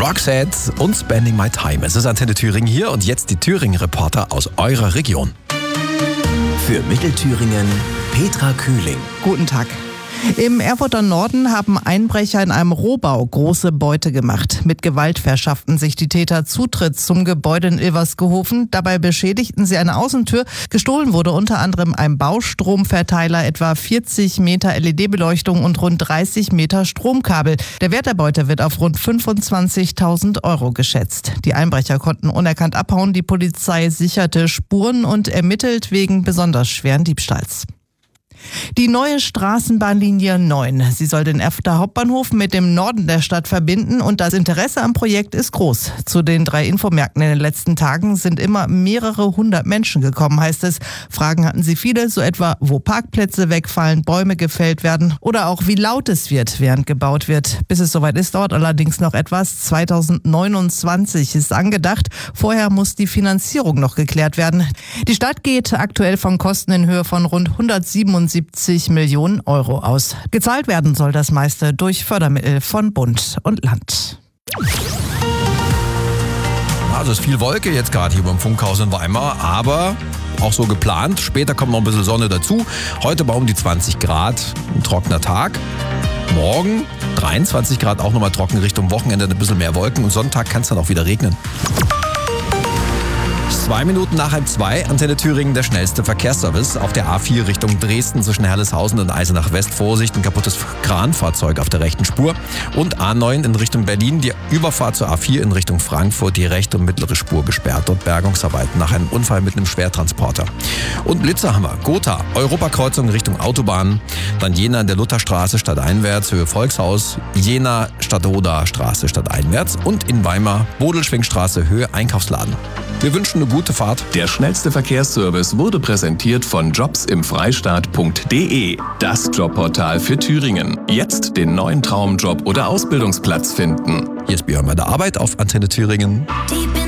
Roxette und Spending My Time. Es ist Antenne Thüringen hier und jetzt die Thüringen-Reporter aus eurer Region. Für Mittelthüringen Petra Kühling. Guten Tag. Im Erfurter Norden haben Einbrecher in einem Rohbau große Beute gemacht. Mit Gewalt verschafften sich die Täter Zutritt zum Gebäude in Ilversgehofen. Dabei beschädigten sie eine Außentür. Gestohlen wurde unter anderem ein Baustromverteiler, etwa 40 Meter LED-Beleuchtung und rund 30 Meter Stromkabel. Der Wert der Beute wird auf rund 25.000 Euro geschätzt. Die Einbrecher konnten unerkannt abhauen. Die Polizei sicherte Spuren und ermittelt wegen besonders schweren Diebstahls. Die neue Straßenbahnlinie 9. Sie soll den Erfurter Hauptbahnhof mit dem Norden der Stadt verbinden und das Interesse am Projekt ist groß. Zu den 3 Infomärkten in den letzten Tagen sind immer mehrere hundert Menschen gekommen, heißt es. Fragen hatten sie viele, so etwa, wo Parkplätze wegfallen, Bäume gefällt werden oder auch wie laut es wird, während gebaut wird. Bis es soweit ist, dauert allerdings noch etwas. 2029 ist angedacht. Vorher muss die Finanzierung noch geklärt werden. Die Stadt geht aktuell von Kosten in Höhe von rund 177 Millionen Euro aus. Gezahlt werden soll das meiste durch Fördermittel von Bund und Land. Also es ist viel Wolke jetzt gerade hier beim Funkhaus in Weimar, aber auch so geplant. Später kommt noch ein bisschen Sonne dazu. Heute bei um die 20 Grad, ein trockener Tag. Morgen 23 Grad, auch nochmal trocken Richtung Wochenende, ein bisschen mehr Wolken und Sonntag kann es dann auch wieder regnen. 2 Minuten nach 1:02, Antenne Thüringen, der schnellste Verkehrsservice. Auf der A4 Richtung Dresden zwischen Herleshausen und Eisenach West. Vorsicht, ein kaputtes Kranfahrzeug auf der rechten Spur. Und A9 in Richtung Berlin, die Überfahrt zur A4 in Richtung Frankfurt, die rechte und mittlere Spur gesperrt. Dort Bergungsarbeiten nach einem Unfall mit einem Schwertransporter. Und Blitzer haben wir. Gotha, Europakreuzung Richtung Autobahn. Dann Jena in der Lutherstraße stadteinwärts, Höhe Volkshaus. Jena Stadtoder Straße stadteinwärts. Und in Weimar, Bodelschwingstraße, Höhe Einkaufsladen. Wir wünschen eine gute Fahrt. Der schnellste Verkehrsservice wurde präsentiert von jobsimfreistaat.de. Das Jobportal für Thüringen. Jetzt den neuen Traumjob oder Ausbildungsplatz finden. Hier ist Björn bei der Arbeit auf Antenne Thüringen.